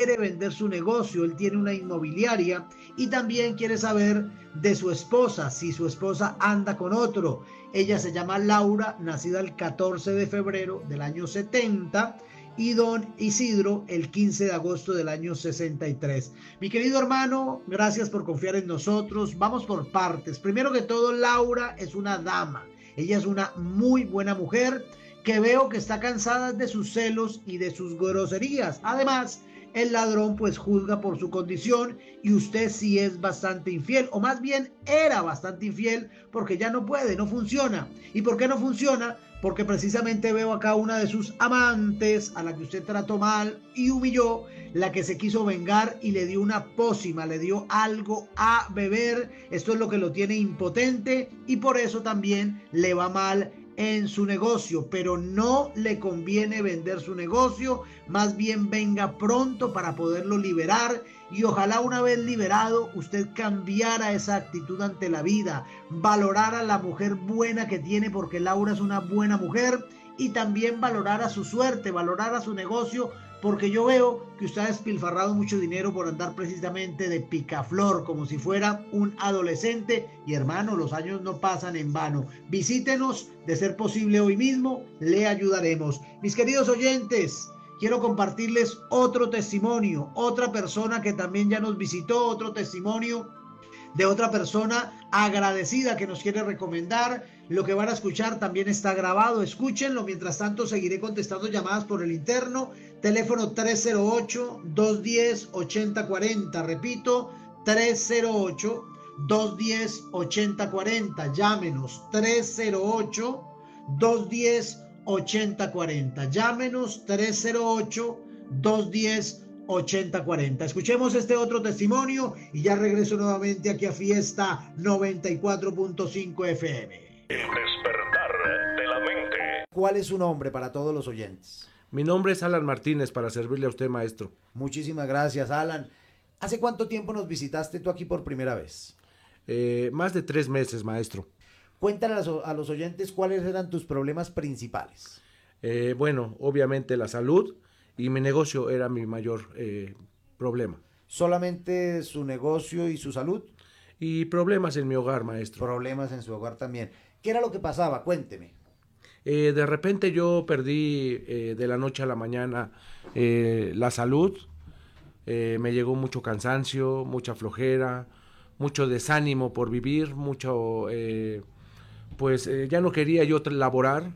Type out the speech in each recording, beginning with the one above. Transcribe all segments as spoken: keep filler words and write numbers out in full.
quiere vender su negocio, él tiene una inmobiliaria y también quiere saber de su esposa, si su esposa anda con otro. Ella se llama Laura, nacida el catorce de febrero del año setenta, y don Isidro el quince de agosto del año sesenta y tres. Mi querido hermano, gracias por confiar en nosotros. Vamos por partes. Primero que todo, Laura es una dama. Ella es una muy buena mujer que veo que está cansada de sus celos y de sus groserías. Además, el ladrón pues juzga por su condición y usted sí es bastante infiel, o más bien era bastante infiel, porque ya no puede, no funciona. ¿Y por qué no funciona? Porque precisamente veo acá una de sus amantes a la que usted trató mal y humilló, la que se quiso vengar y le dio una pócima, le dio algo a beber. Esto es lo que lo tiene impotente y por eso también le va mal en su negocio, pero no le conviene vender su negocio, más bien venga pronto para poderlo liberar y ojalá una vez liberado usted cambiara esa actitud ante la vida, valorara a la mujer buena que tiene, porque Laura es una buena mujer, y también valorara su suerte, valorara su negocio, porque yo veo que usted ha despilfarrado mucho dinero por andar precisamente de picaflor, como si fuera un adolescente. Y hermano, los años no pasan en vano. Visítenos, de ser posible hoy mismo, le ayudaremos. Mis queridos oyentes, quiero compartirles otro testimonio, otra persona que también ya nos visitó, otro testimonio de otra persona agradecida que nos quiere recomendar. Lo que van a escuchar también está grabado, escúchenlo. Mientras tanto seguiré contestando llamadas por el interno, teléfono tres cero ocho, dos uno cero, ocho cero cuatro cero, repito, tres cero ocho, dos uno cero, ocho cero cuatro cero, llámenos tres cero ocho, dos uno cero, ocho cero cuatro cero, llámenos tres cero ocho, dos uno cero, ocho cero cuatro cero. Escuchemos este otro testimonio y ya regreso nuevamente aquí a Fiesta noventa y cuatro punto cinco F M. El despertar de la mente. ¿Cuál es su nombre para todos los oyentes? Mi nombre es Alan Martínez, para servirle a usted, maestro. Muchísimas gracias, Alan. ¿Hace cuánto tiempo nos visitaste tú aquí por primera vez? Eh, más de tres meses, maestro. Cuéntale a los, a los oyentes cuáles eran tus problemas principales. Eh, bueno, obviamente la salud y mi negocio era mi mayor eh, problema. ¿Solamente su negocio y su salud? Y problemas en mi hogar, maestro. Problemas en su hogar también. ¿Qué era lo que pasaba? Cuénteme. Eh, de repente yo perdí eh, de la noche a la mañana eh, la salud. Eh, me llegó mucho cansancio, mucha flojera, mucho desánimo por vivir, mucho, eh, pues eh, ya no quería yo laborar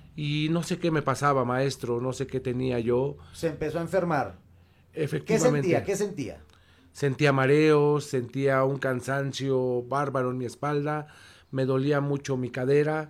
y no sé qué me pasaba, maestro, no sé qué tenía yo. Se empezó a enfermar. Efectivamente. ¿Qué sentía? ¿Qué sentía? Sentía mareos, sentía un cansancio bárbaro en mi espalda, me dolía mucho mi cadera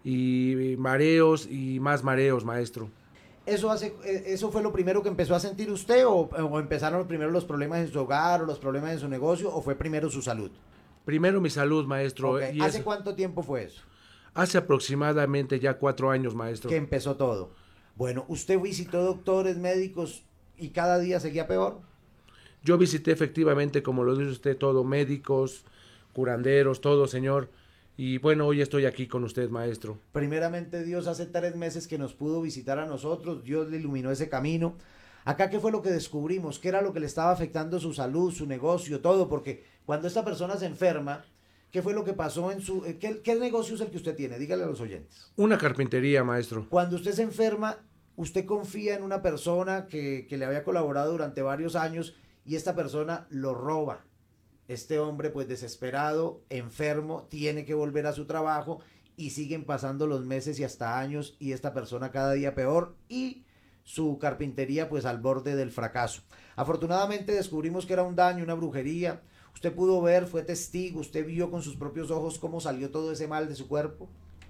y mareos y más mareos, maestro. ¿Eso, hace, ¿Eso fue lo primero que empezó a sentir usted o, o empezaron primero los problemas en su hogar o los problemas en su negocio o fue primero su salud? Primero mi salud, maestro. Okay. Y ¿Hace eso, cuánto tiempo fue eso? Hace aproximadamente ya cuatro años, maestro. Que empezó todo. Bueno, ¿usted visitó doctores, médicos y cada día seguía peor? Yo visité efectivamente, como lo dice usted, todo, médicos, curanderos, todo, señor. Y bueno, hoy estoy aquí con usted, maestro. Primeramente Dios, hace tres meses que nos pudo visitar a nosotros, Dios le iluminó ese camino. Acá, ¿qué fue lo que descubrimos? ¿Qué era lo que le estaba afectando su salud, su negocio, todo? Porque cuando esta persona se enferma, ¿qué fue lo que pasó en su... ¿Qué, qué negocio es el que usted tiene? Dígale a los oyentes. Una carpintería, maestro. Cuando usted se enferma, usted confía en una persona que, que le había colaborado durante varios años y esta persona lo roba. Este hombre, pues desesperado, enfermo, tiene que volver a su trabajo y siguen pasando los meses y hasta años y esta persona cada día peor y su carpintería pues al borde del fracaso. Afortunadamente descubrimos que era un daño, una brujería. Usted pudo ver, fue testigo, usted vio con sus propios ojos cómo salió todo ese mal de su cuerpo.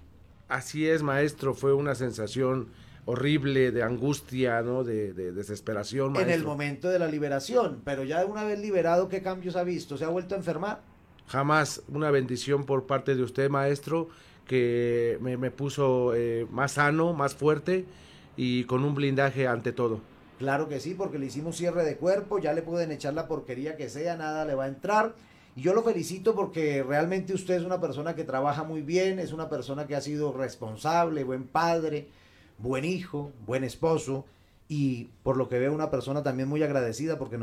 Así es, maestro, fue una sensación horrible de angustia, ¿no? De, de desesperación, maestro. En el momento de la liberación, pero ya una vez liberado, ¿qué cambios ha visto? ¿Se ha vuelto a enfermar? Jamás. Una bendición por parte de usted, maestro, que me, me puso eh, más sano, más fuerte y con un blindaje ante todo. Claro que sí, porque le hicimos cierre de cuerpo, ya le pueden echar la porquería que sea, nada le va a entrar. Y yo lo felicito porque realmente usted es una persona que trabaja muy bien, es una persona que ha sido responsable, buen padre, buen hijo, buen esposo y por lo que veo una persona también muy agradecida porque